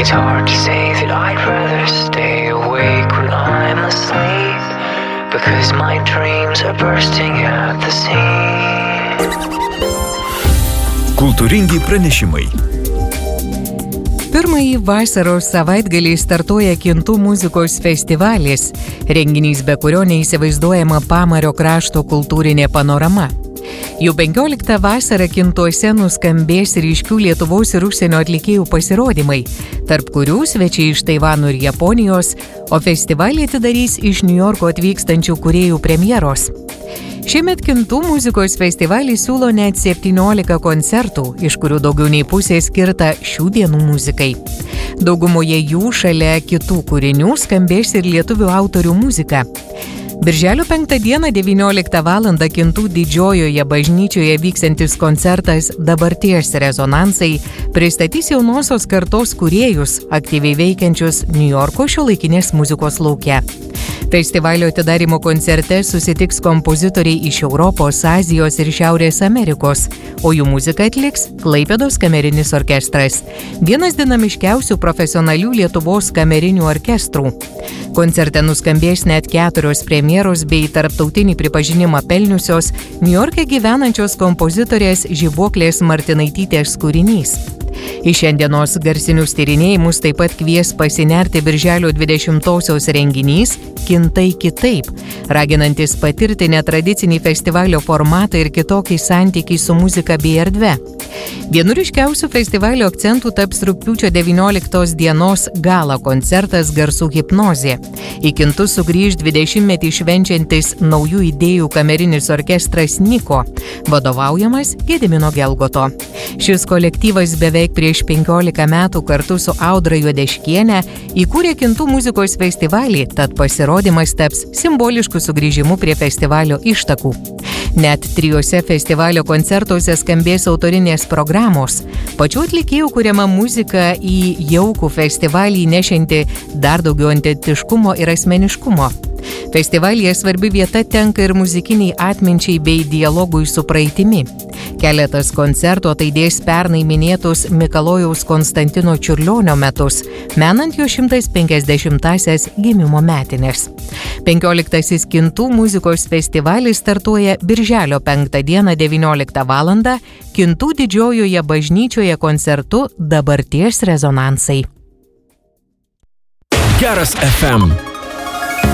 It's hard to say that I'd rather stay awake when I'm asleep, because my dreams are bursting at the seams. Kultūringi pranešimai. Pirmąjį vasaros savaitgalį startuoja Kintų muzikos festivalis, renginys, be kurio neįsivaizduojama Pamario krašto kultūrinė panorama. Jau 15 vasarą Kintuose nuskambės ryškių Lietuvos ir užsienio atlikėjų pasirodymai, tarp kurių svečiai iš Taivano ir Japonijos, o festivalį atidarys iš Niujorko atvykstančių kūrėjų premjeros. Šiemet Kintų muzikos festivalis siūlo net 17 koncertų, iš kurių daugiau nei pusė skirta šių dienų muzikai. Daugumoje jų šalia kitų kūrinių skambės ir lietuvių autorių muzika. Birželio 5 dieną 19 val. Kintų didžiojoje bažnyčioje vyksiantis koncertas Dabarties rezonansai pristatys jaunosios kartos kūrėjus, aktyviai veikiančius Niujorko šiuolaikinės muzikos lauke. Festivalio atidarymo koncerte susitiks kompozitoriai iš Europos, Azijos ir Šiaurės Amerikos, o jų muziką atliks Klaipėdos kamerinis orkestras, vienas dinamiškiausių profesionalių Lietuvos kamerinių orkestrų. Koncerte nuskambės net 4 premjeros bei tarptautinį pripažinimą pelniusios Niujorke gyvenančios kompozitorės Žibuoklės Martinaitytės kūrinys. Į šiandienos garsinius tyrinėjimus taip pat kvies pasinerti birželio 20-osios renginys Kintai kitaip, raginantis patirti netradicinį festivalio formatą ir kitokį santykį su muzika bei erdve. Vienu ryškiausių festivalio akcentų taps rugpjūčio 19 dienos gala koncertas Garsų hipnozė. Į Kintus sugrįž 20-metį švenčiantis naujų idėjų kamerinis orkestras Niko, vadovaujamas Gedimino Gelgoto. Šis kolektyvas beveik prieš 15 metų kartu su Audra Juodeškiene įkūrė Kintų muzikos festivalį, tad pasirodymas taps simbolišku sugrįžimu prie festivalio ištakų. Net 3 festivalio koncertuose skambės autorinės programos. Pačių atlikėjų kuriama muzika į jaukų festivalį nešianti dar daugiau autentiškumo ir asmeniškumo. Festivalyje svarbi vieta tenka ir muzikiniai atminčiai bei dialogui su praeitimi. Keletas koncertų ataidės pernai minėtus Mikalojaus Konstantino Čiurlionio metus, menant jo 150-asias gimimo metines. 15 Kintų muzikos festivalis startuoja birželio 5 dieną 19 val. Kintų didžiojoje bažnyčioje koncertu Dabarties rezonansai. Geras FM.